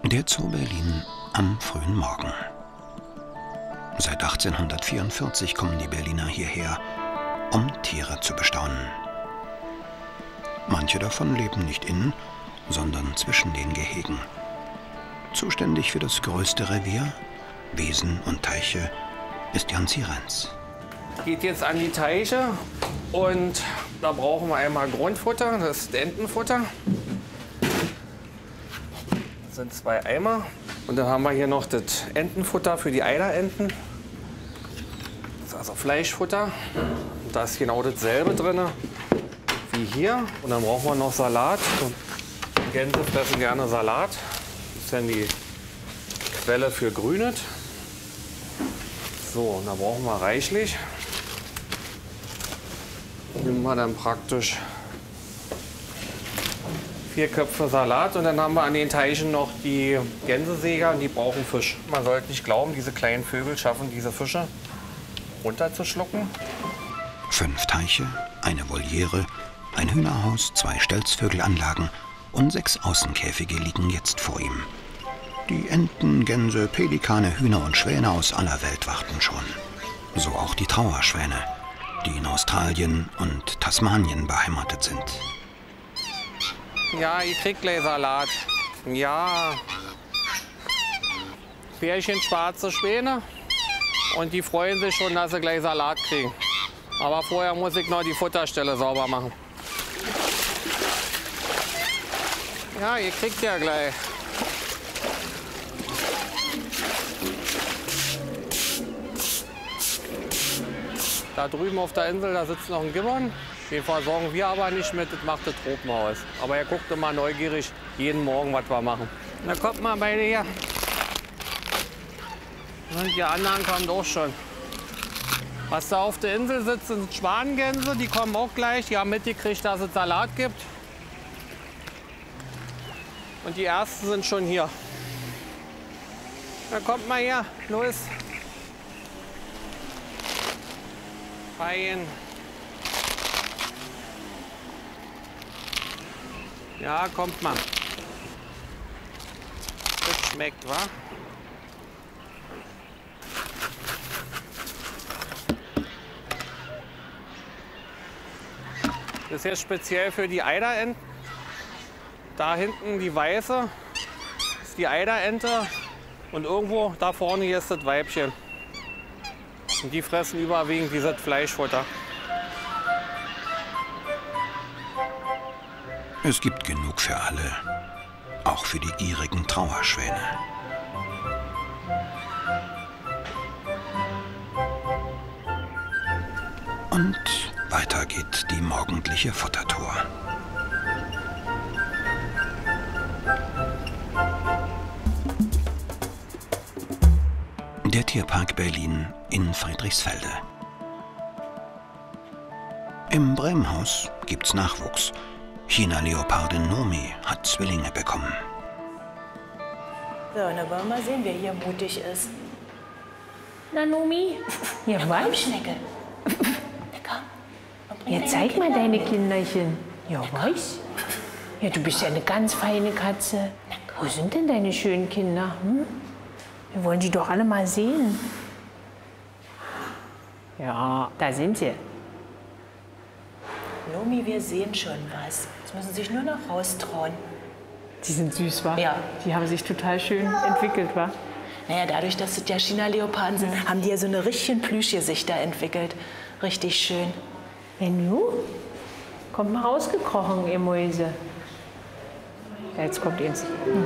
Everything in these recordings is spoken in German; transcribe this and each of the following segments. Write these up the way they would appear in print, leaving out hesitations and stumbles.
Der Zoo Berlin am frühen Morgen. Seit 1844 kommen die Berliner hierher, um Tiere zu bestaunen. Manche davon leben nicht in, sondern zwischen den Gehegen. Zuständig für das größte Revier, Wiesen und Teiche, ist Jan Zierenz. Geht jetzt an die Teiche und da brauchen wir einmal Grundfutter, das ist Entenfutter. Das sind 2 Eimer. Und dann haben wir hier noch das Entenfutter für die Eiderenten. Das ist also Fleischfutter. Und da ist genau dasselbe drin wie hier. Und dann brauchen wir noch Salat. Und Gänse fressen gerne Salat. Das ist dann die Quelle für Grünet. So, und da brauchen wir reichlich. Nehmen wir dann praktisch 4 Köpfe Salat und dann haben wir an den Teichen noch die Gänsesäger und die brauchen Fisch. Man sollte nicht glauben, diese kleinen Vögel schaffen diese Fische runterzuschlucken. 5 Teiche, eine Voliere, ein Hühnerhaus, 2 Stelzvögelanlagen und 6 Außenkäfige liegen jetzt vor ihm. Die Enten, Gänse, Pelikane, Hühner und Schwäne aus aller Welt warten schon. So auch die Trauerschwäne, die in Australien und Tasmanien beheimatet sind. Ja, ihr kriegt gleich Salat. Ja. Pärchen schwarze Schwäne und die freuen sich schon, dass sie gleich Salat kriegen. Aber vorher muss ich noch die Futterstelle sauber machen. Ja, ihr kriegt ja gleich. Da drüben auf der Insel, da sitzt noch ein Gibbon. Den versorgen wir aber nicht mit, das macht das Tropenhaus. Aber er guckt immer neugierig jeden Morgen, was wir machen. Na kommt mal beide her. Und die anderen kommen auch schon. Was da auf der Insel sitzt, sind Schwanengänse, die kommen auch gleich. Die haben mitgekriegt, dass es Salat gibt. Und die ersten sind schon hier. Na kommt mal her, los. Fein. Ja, kommt mal. Das schmeckt, wa? Das ist jetzt speziell für die Eiderenten. Da hinten die weiße ist die Eiderente und irgendwo da vorne hier ist das Weibchen. Und die fressen überwiegend dieses Fleischfutter. Es gibt genug für alle, auch für die gierigen Trauerschwäne. Und weiter geht die morgendliche Futtertour. Der Tierpark Berlin in Friedrichsfelde. Im Bremenhaus gibt's Nachwuchs. China-Leopardin Nomi hat Zwillinge bekommen. So, dann wollen wir mal sehen, wer hier mutig ist. Na, Nomi? Ja, Komm, was? Schnecke. Na komm. Ja, zeig mal deine Kinderchen. Ja, was? Ja, du bist ja eine ganz feine Katze. Wo sind denn deine schönen Kinder? Hm? Wir wollen die doch alle mal sehen. Ja, da sind sie. Nomi, wir sehen schon was. Jetzt müssen sie sich nur noch raustrauen. Die sind süß, wa? Ja. Die haben sich total schön entwickelt, wa? Naja, dadurch, dass es ja China-Leoparden sind, haben die ja so eine richtigen Plüschgesichter entwickelt. Richtig schön. Ja, nu? Kommt mal rausgekrochen, ihr Mäuse. Ja, jetzt kommt eins.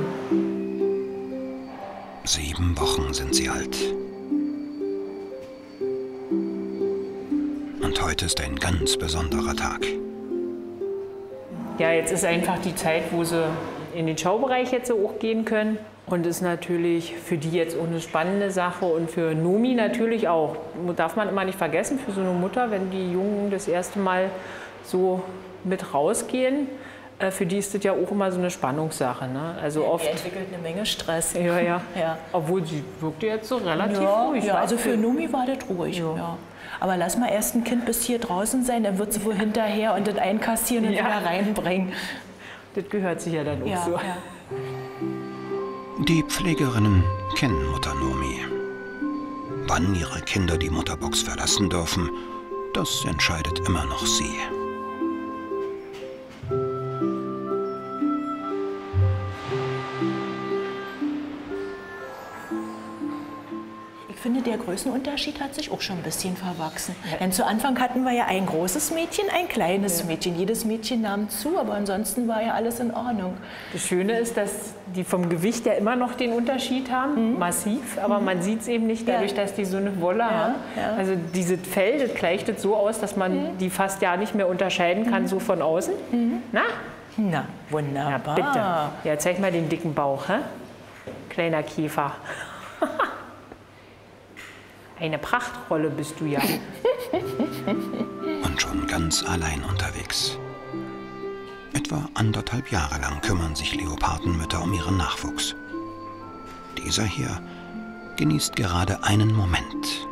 7 Wochen sind sie alt. Und heute ist ein ganz besonderer Tag. Ja, jetzt ist einfach die Zeit, wo sie in den Schaubereich jetzt so auch gehen können. Und ist natürlich für die jetzt auch eine spannende Sache und für Nomi natürlich auch. Darf man immer nicht vergessen, für so eine Mutter, wenn die Jungen das erste Mal so mit rausgehen, für die ist das ja auch immer so eine Spannungssache. Ne? Also Die oft entwickelt eine Menge Stress. Ja, ja. Ja. Obwohl sie wirkte jetzt so relativ Ja, ruhig. ja, wa? also für Nomi war das ruhig. Ja. Ja. Aber lass mal erst ein Kind bis hier draußen sein, dann wird sie wohl hinterher und das einkassieren und Ja. wieder reinbringen. Das gehört sich ja dann auch Ja, so. ja. Die Pflegerinnen kennen Mutter Nomi. Wann ihre Kinder die Mutterbox verlassen dürfen, das entscheidet immer noch sie. Ich finde, der Größenunterschied hat sich auch schon ein bisschen verwachsen. Denn zu Anfang hatten wir ja ein großes Mädchen, ein kleines Mädchen. Jedes Mädchen nahm zu, aber ansonsten war ja alles in Ordnung. Das Schöne ist, dass die vom Gewicht ja immer noch den Unterschied haben, massiv, aber man sieht es eben nicht dadurch, dass die so eine Wolle haben. Ja. Also dieses Fell, das gleicht so aus, dass man die fast ja nicht mehr unterscheiden kann, so von außen. Na, wunderbar. Ja, bitte. Ja, zeig mal den dicken Bauch, hä? Kleiner Käfer. Eine Prachtrolle bist du ja. Und schon ganz allein unterwegs. Etwa 1,5 Jahre lang kümmern sich Leopardenmütter um ihren Nachwuchs. Dieser hier genießt gerade einen Moment